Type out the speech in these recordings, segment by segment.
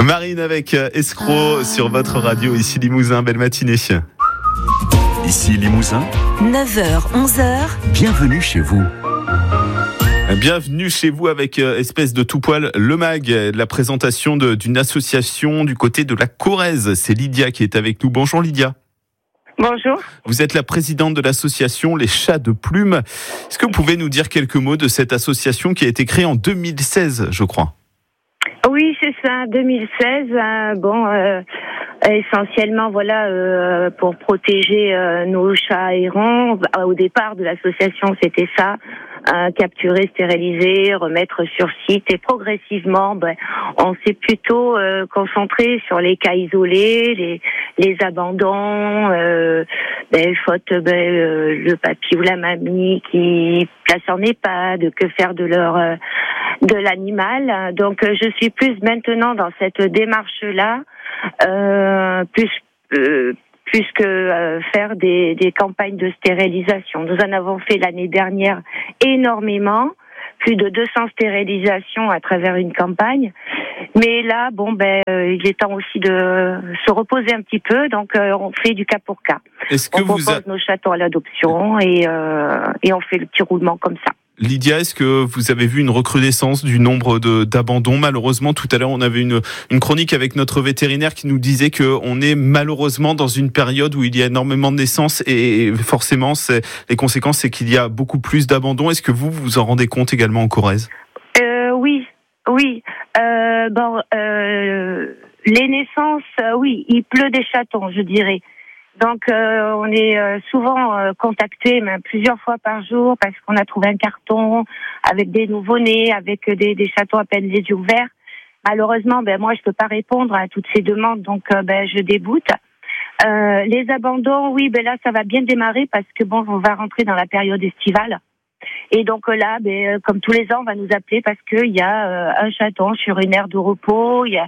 Marine avec Escroc sur votre radio, ici Limousin, belle matinée. Ici Limousin, 9h, 11h. bienvenue chez vous. Bienvenue chez vous avec espèce de tout poil, le MAG, la présentation d'une association du côté de la Corrèze. C'est Lydia qui est avec nous. Bonjour Lydia. Bonjour. Vous êtes la présidente de l'association Les Chats de Plume. Est-ce que vous pouvez nous dire quelques mots de cette association qui a été créée en 2016, je crois? Oui, c'est ça, 2016. Essentiellement, voilà, pour protéger nos chats errants. Au départ de l'association, c'était ça. Capturer, stériliser, remettre sur site, et progressivement, on s'est plutôt concentré sur les cas isolés, les abandons, faute le papy ou la mamie qui place en EHPAD, que faire de l'animal. Donc je suis plus maintenant dans cette démarche-là, plus que faire des campagnes de stérilisation. Nous en avons fait l'année dernière énormément, plus de 200 stérilisations à travers une campagne. Mais là, il est temps aussi de se reposer un petit peu, donc on fait du cas pour cas. On propose nos chatons à l'adoption et on fait le petit roulement comme ça. Lydia, est-ce que vous avez vu une recrudescence du nombre d'abandons? Malheureusement, tout à l'heure, on avait une chronique avec notre vétérinaire qui nous disait qu'on est malheureusement dans une période où il y a énormément de naissances et forcément, les conséquences, c'est qu'il y a beaucoup plus d'abandons. Est-ce que vous vous en rendez compte également en Corrèze? Oui. Les naissances, oui, il pleut des chatons, je dirais. Donc on est souvent contacté, même plusieurs fois par jour, parce qu'on a trouvé un carton avec des nouveau-nés, avec des chatons à peine les yeux ouverts. Malheureusement, moi je peux pas répondre à toutes ces demandes, donc je déboute. Les abandons, oui, là ça va bien démarrer parce que on va rentrer dans la période estivale. Et donc là, comme tous les ans, on va nous appeler parce qu'il y a un chaton sur une aire de repos. Il y a,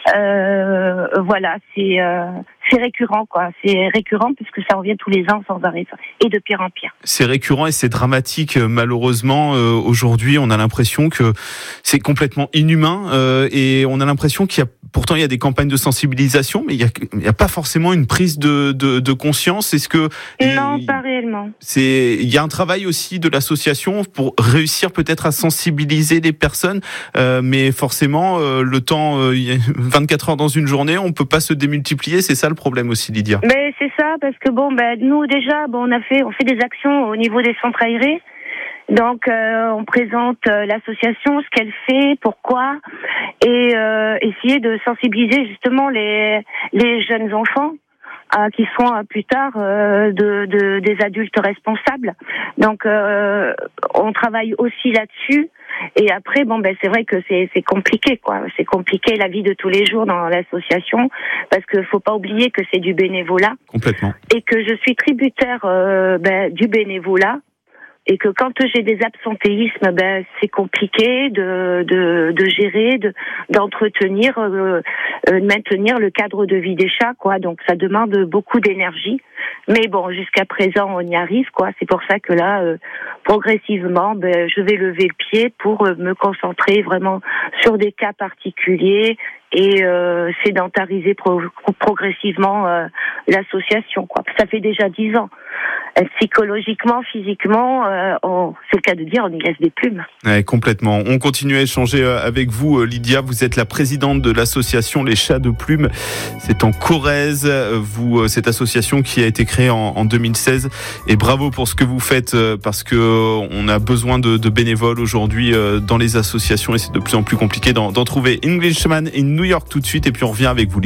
c'est récurrent, quoi. C'est récurrent puisque ça revient tous les ans sans arrêt, et de pire en pire. C'est récurrent et c'est dramatique. Malheureusement, aujourd'hui, on a l'impression que c'est complètement inhumain et on a l'impression qu'il y a pourtant il y a des campagnes de sensibilisation, mais il y a pas forcément une prise de conscience. Est-ce que non, pas réellement. Il y a un travail aussi de l'association pour réussir peut-être à sensibiliser les personnes, mais forcément le temps, 24 heures dans une journée, on peut pas se démultiplier. C'est ça le problème aussi, Lydia. Mais c'est ça, parce que nous déjà, on fait des actions au niveau des centres aérés. Donc on présente l'association, ce qu'elle fait, pourquoi, et essayer de sensibiliser justement les jeunes enfants qui seront plus tard des adultes responsables. Donc on travaille aussi là-dessus. Et après, c'est vrai que c'est compliqué, quoi. C'est compliqué la vie de tous les jours dans l'association, parce que faut pas oublier que c'est du bénévolat. Complètement. Et que je suis tributaire du bénévolat. Et que quand j'ai des absentéismes, c'est compliqué de gérer, d'entretenir, de maintenir le cadre de vie des chats, quoi. Donc ça demande beaucoup d'énergie. Mais jusqu'à présent, on y arrive, quoi. C'est pour ça que là, progressivement, je vais lever le pied pour me concentrer vraiment sur des cas particuliers et sédentariser progressivement l'association, quoi. Ça fait déjà 10 ans. Psychologiquement, physiquement, c'est le cas de dire, on y laisse des plumes. Ouais, complètement. On continue à échanger avec vous, Lydia. Vous êtes la présidente de l'association Les Chats de Plume. C'est en Corrèze. Cette association qui a été créée en 2016. Et bravo pour ce que vous faites, parce que on a besoin de bénévoles aujourd'hui dans les associations et c'est de plus en plus compliqué d'en trouver. Englishman in New York tout de suite et puis on revient avec vous.